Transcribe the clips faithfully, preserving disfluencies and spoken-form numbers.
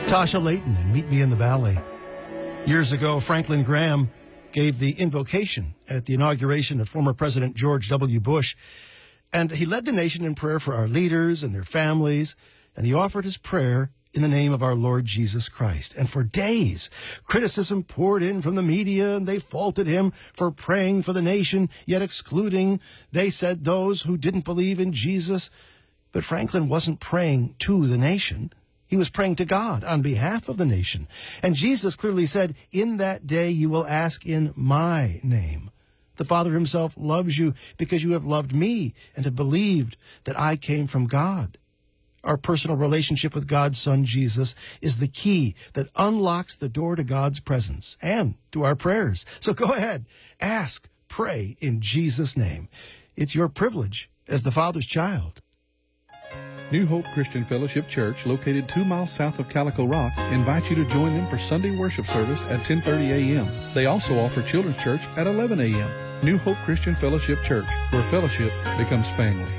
Tasha Layton and Meet Me in the Valley. Years ago, Franklin Graham gave the invocation at the inauguration of former President George W. Bush, and he led the nation in prayer for our leaders and their families, and he offered his prayer in the name of our Lord Jesus Christ. And for days, criticism poured in from the media, and they faulted him for praying for the nation, yet excluding, they said, those who didn't believe in Jesus. But Franklin wasn't praying to the nation. He was praying to God on behalf of the nation. And Jesus clearly said, in that day you will ask in my name. The Father himself loves you because you have loved me and have believed that I came from God. Our personal relationship with God's Son, Jesus, is the key that unlocks the door to God's presence and to our prayers. So go ahead, ask, pray in Jesus' name. It's your privilege as the Father's child. New Hope Christian Fellowship Church, located two miles south of Calico Rock, invites you to join them for Sunday worship service at ten thirty a.m. They also offer children's church at eleven a.m. New Hope Christian Fellowship Church, where fellowship becomes family.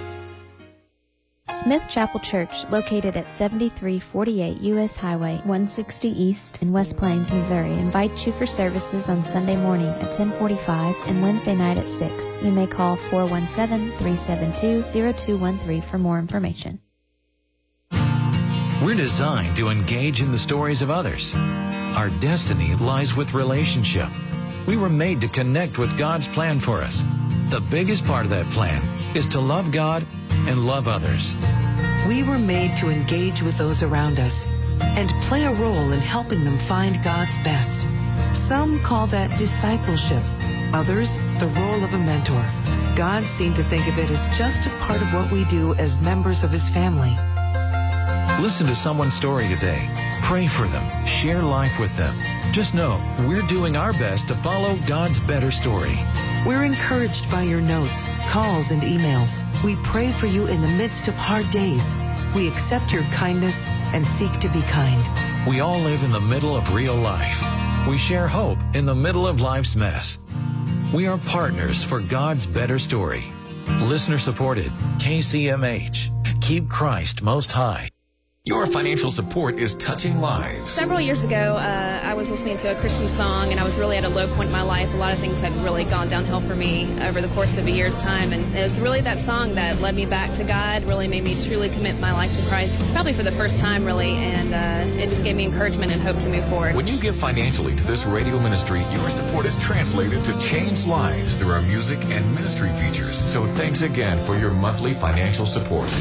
Smith Chapel Church, located at seventy-three forty-eight U S Highway one sixty East in West Plains, Missouri, invites you for services on Sunday morning at ten forty-five and Wednesday night at six. You may call four one seven, three seven two, zero two one three for more information. We're designed to engage in the stories of others. Our destiny lies with relationship. We were made to connect with God's plan for us. The biggest part of that plan is to love God and love others. We were made to engage with those around us and play a role in helping them find God's best. Some call that discipleship, others the role of a mentor. God seemed to think of it as just a part of what we do as members of his family. Listen to someone's story today. Pray for them. Share life with them. Just know we're doing our best to follow God's better story. We're encouraged by your notes, calls, and emails. We pray for you in the midst of hard days. We accept your kindness and seek to be kind. We all live in the middle of real life. We share hope in the middle of life's mess. We are partners for God's better story. Listener supported, K C M H. Keep Christ most high. Your financial support is touching lives. Several years ago, uh, I was listening to a Christian song, and I was really at a low point in my life. A lot of things had really gone downhill for me over the course of a year's time, and it was really that song that led me back to God, really made me truly commit my life to Christ, probably for the first time, really, and uh, it just gave me encouragement and hope to move forward. When you give financially to this radio ministry, your support is translated to change lives through our music and ministry features. So thanks again for your monthly financial support.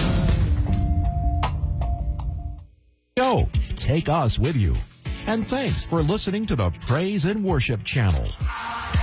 Go, take us with you. And thanks for listening to the Praise and Worship Channel.